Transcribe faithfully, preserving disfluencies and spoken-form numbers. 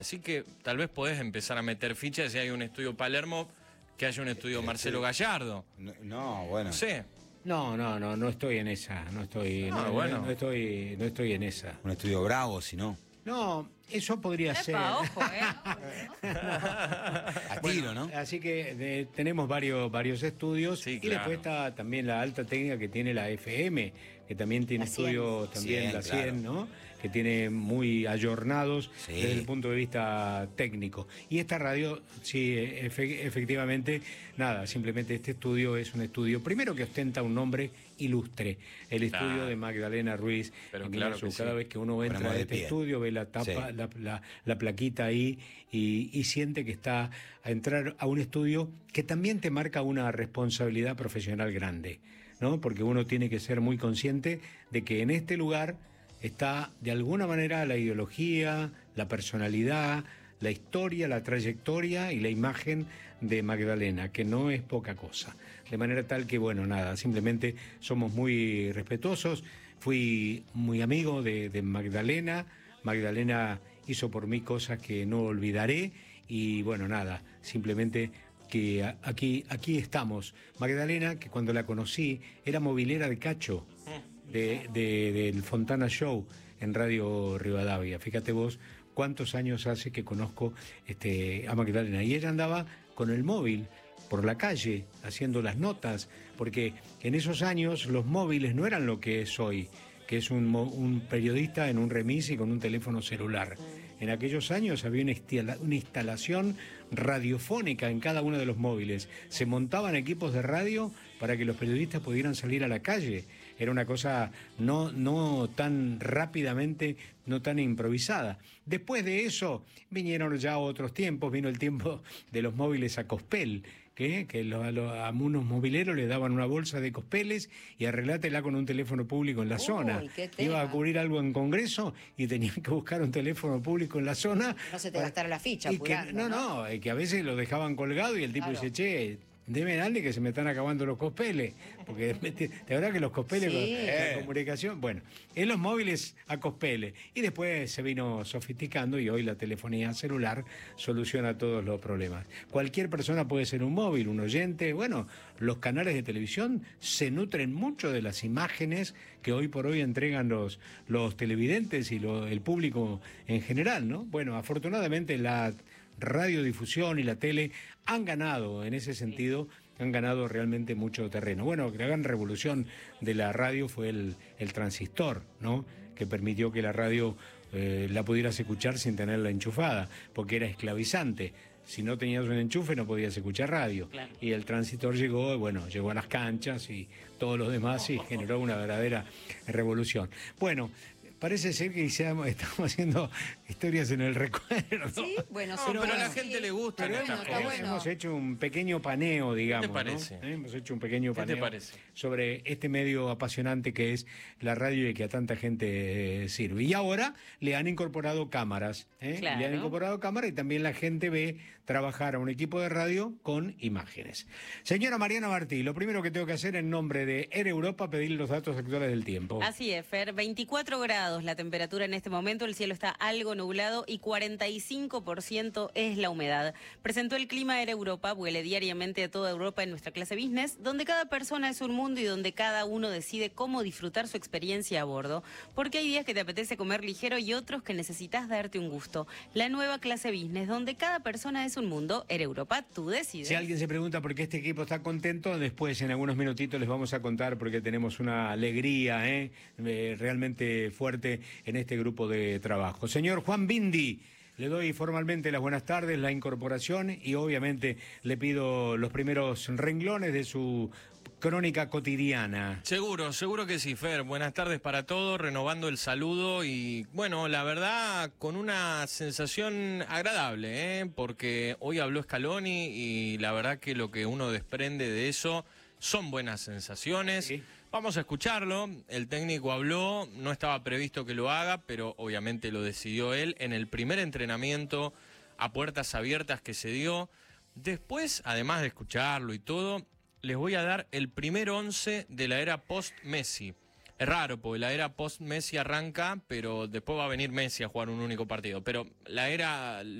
Así que tal vez podés empezar a meter fichas si hay un estudio Palermo, que haya un estudio Marcelo Gallardo. No, no, bueno. No sé. No, no, no, no estoy en esa, no estoy, No, no, bueno. no, no estoy, no estoy en esa. Un estudio Bravo, si no. No, eso podría Epa, ser. ojo, ¿eh? A tiro, ¿no? Así que de- tenemos varios, varios estudios Sí, y claro. después está también la alta técnica que tiene la F M, que también tiene La cien. estudios, también cien, la claro. cien, ¿no? Que tiene muy ayornados Sí. desde el punto de vista técnico. Y esta radio, sí, efe- efectivamente, nada, simplemente este estudio es un estudio, primero que ostenta un nombre ilustre, el Claro. estudio de Magdalena Ruiz. Pero en claro Guineazú. que sí. Cada vez que uno entra Ponemos a de este pie. estudio, ve la tapa, Sí. la, la- la plaquita ahí y, y siente que está a entrar a un estudio que también te marca una responsabilidad profesional grande, ¿no? Porque uno tiene que ser muy consciente de que en este lugar está de alguna manera la ideología, la personalidad, la historia, la trayectoria y la imagen de Magdalena, que no es poca cosa. De manera tal que, bueno, nada, simplemente somos muy respetuosos. Fui muy amigo de, de Magdalena. Magdalena hizo por mí cosas que no olvidaré y, bueno, nada, simplemente que a- aquí, aquí estamos. Magdalena, que cuando la conocí, era movilera de Cacho, de, de- del Fontana Show en Radio Rivadavia. Fíjate vos cuántos años hace que conozco este, a Magdalena. Y ella andaba con el móvil por la calle, haciendo las notas, porque en esos años los móviles no eran lo que es hoy, que es un, mo- un periodista en un remis y con un teléfono celular. En aquellos años había una, instala- una instalación radiofónica en cada uno de los móviles. Se montaban equipos de radio para que los periodistas pudieran salir a la calle. Era una cosa no, no tan rápidamente, no tan improvisada. Después de eso vinieron ya otros tiempos, vino el tiempo de los móviles a cospel, que, que lo- a, lo- a unos mobileros le daban una bolsa de cospeles y arreglátela con un teléfono público en la Uy, zona. qué tema. Iba a cubrir algo en Congreso y tenían que buscar un teléfono público en la zona. No se te para- gastara la ficha y que- apurando, no, ¿no? no, y que a veces lo dejaban colgado y el tipo Claro. dice, che, deme darle que se me están acabando los cospeles. Porque de verdad que los cospeles, Sí. la comunicación, bueno, en los móviles a cospeles. Y después se vino sofisticando y hoy la telefonía celular soluciona todos los problemas. Cualquier persona puede ser un móvil, un oyente. Bueno, los canales de televisión se nutren mucho de las imágenes que hoy por hoy entregan los, los televidentes y lo- el público en general, ¿no? Bueno, afortunadamente la radiodifusión y la tele han ganado en ese sentido, han ganado realmente mucho terreno. Bueno, la gran revolución de la radio fue el, el transistor, ¿no? Que permitió que la radio eh, la pudieras escuchar sin tenerla enchufada, porque era esclavizante. Si no tenías un enchufe no podías escuchar radio. Claro. Y el transistor llegó, bueno, llegó a las canchas y todos los demás y generó una verdadera revolución. Bueno, parece ser que seamos- estamos haciendo historias en el recuerdo. Sí, bueno, No, sí, pero a bueno, la gente le gusta Pero estas hemos, está cosas. bueno. hemos hecho un pequeño paneo, digamos. ¿Qué te parece? ¿no? ¿Eh? Hemos hecho un pequeño ¿Qué te paneo parece? sobre este medio apasionante que es la radio y que a tanta gente eh, sirve. Y ahora le han incorporado cámaras. ¿eh? Claro. Le han incorporado cámaras y también la gente ve trabajar a un equipo de radio con imágenes. Señora Mariana Martí, lo primero que tengo que hacer en nombre de Air Europa, pedirle los datos actuales del tiempo. Así es, Fer. veinticuatro grados la temperatura en este momento, el cielo está algo nublado y cuarenta y cinco por ciento es la humedad. Presentó el clima Air Europa, vuele diariamente a toda Europa en nuestra clase business, donde cada persona es un mundo y donde cada uno decide cómo disfrutar su experiencia a bordo. Porque hay días que te apetece comer ligero y otros que necesitas darte un gusto. La nueva clase business, donde cada persona es un mundo, Air Europa, tú decides. Si alguien se pregunta por qué este equipo está contento, después en algunos minutitos les vamos a contar porque tenemos una alegría ¿eh? Eh, realmente fuerte en este grupo de trabajo. Señor Juan Bindi, le doy formalmente las buenas tardes, la incorporación y obviamente le pido los primeros renglones de su crónica cotidiana. Seguro, seguro que sí, Fer. Buenas tardes para todos, renovando el saludo y, bueno, la verdad, con una sensación agradable, ¿eh? Porque hoy habló Scaloni y la verdad que lo que uno desprende de eso son buenas sensaciones. Sí. Vamos a escucharlo. El técnico habló, no estaba previsto que lo haga, pero obviamente lo decidió él en el primer entrenamiento a puertas abiertas que se dio. Después, además de escucharlo y todo, les voy a dar el primer once de la era post-Messi. Es raro, porque la era post-Messi arranca, pero después va a venir Messi a jugar un único partido. Pero la era...